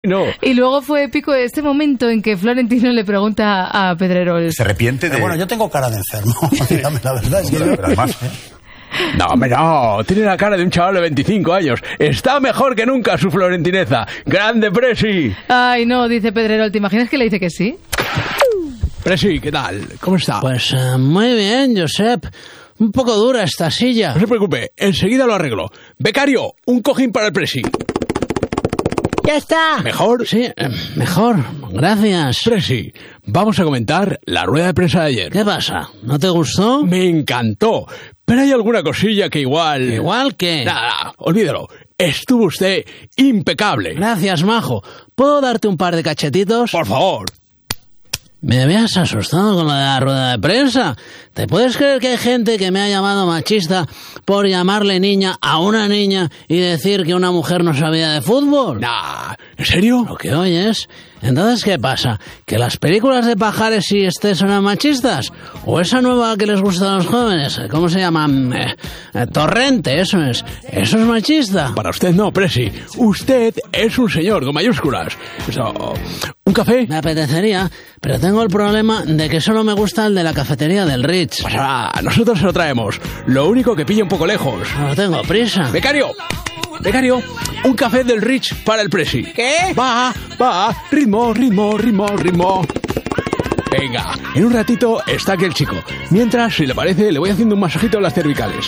no. Y luego fue épico este momento en que Florentino le pregunta a Pedrerol. Se arrepiente de... Bueno, yo tengo cara de enfermo. Dígame la verdad. Es que Pero además... No, hombre, no. Tiene la cara de un chaval de 25 años. Está mejor que nunca su florentineza. ¡Grande, Presi! Ay, no, dice Pedrerol. ¿Te imaginas que le dice que sí? Presi, ¿qué tal? ¿Cómo está? Pues muy bien, Josep. Un poco dura esta silla. No se preocupe, enseguida lo arreglo. Becario, un cojín para el Presi. ¡Ya está! ¿Mejor? Sí, mejor. Gracias. Presi, vamos a comentar la rueda de prensa de ayer. ¿Qué pasa? ¿No te gustó? Me encantó, pero hay alguna cosilla que igual... ¿Igual qué? Nada, olvídalo. Estuvo usted impecable. Gracias, majo. ¿Puedo darte un par de cachetitos? Por favor. Me habías asustado con lo de la rueda de prensa. ¿Te puedes creer que hay gente que me ha llamado machista por llamarle niña a una niña y decir que una mujer no sabía de fútbol? Nah, ¿en serio? ¿Lo que oyes? Entonces, ¿qué pasa? ¿Que las películas de Pajares y son machistas? ¿O esa nueva que les gusta a los jóvenes? ¿Cómo se llama? Torrente, eso es. ¿Eso es machista? Para usted no, Presi. Usted es un señor con mayúsculas. Eso... ¿Un café? Me apetecería, pero tengo el problema de que solo me gusta el de la cafetería del Ritz. Pues nosotros se lo traemos. Lo único que pilla un poco lejos. No tengo prisa. Becario, un café del Ritz para el Presi. ¿Qué? Va, ritmo. Venga, en un ratito está aquí el chico. Mientras, si le parece, le voy haciendo un masajito en las cervicales.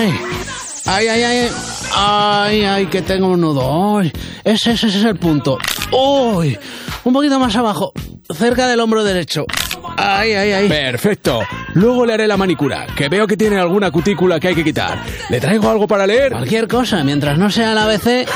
Ay, que tengo un nudo. Ay, ese es el punto. Uy, un poquito más abajo, cerca del hombro derecho. Ay. Perfecto. Luego le haré la manicura, que veo que tiene alguna cutícula que hay que quitar. ¿Le traigo algo para leer? Cualquier cosa, mientras no sea el ABC.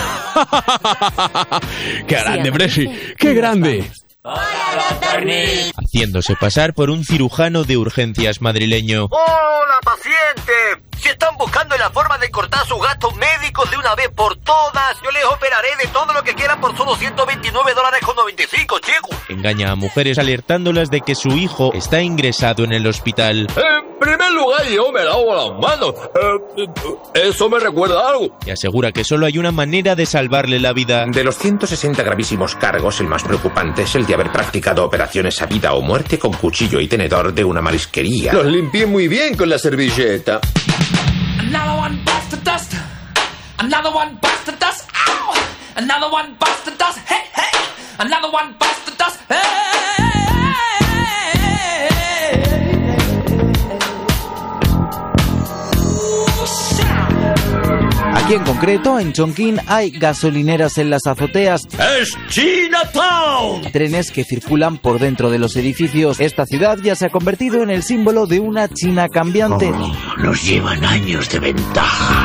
¡Qué grande, Presi! ¡Qué grande! Haciéndose pasar por un cirujano de urgencias madrileño. ¡Hola, paciente! Si están buscando la forma de cortar sus gastos médicos de una vez por todas, yo les operaré de todo lo que quieran por solo $129.95, chicos. Engaña a mujeres alertándolas de que su hijo está ingresado en el hospital. En primer lugar, yo me lavo las manos. Eso me recuerda a algo. Y asegura que solo hay una manera de salvarle la vida. De los 160 gravísimos cargos, el más preocupante es el de haber practicado operaciones a vida o muerte con cuchillo y tenedor de una marisquería. Los limpié muy bien con la servilleta. Another one bites the dust. Another one bites the dust. Ow! Another one bites the dust. Hey, hey! Another one bites the dust. Hey! Aquí en concreto, en Chongqing, hay gasolineras en las azoteas. ¡Es Chinatown! Trenes que circulan por dentro de los edificios. Esta ciudad ya se ha convertido en el símbolo de una China cambiante. Nos llevan años de ventaja.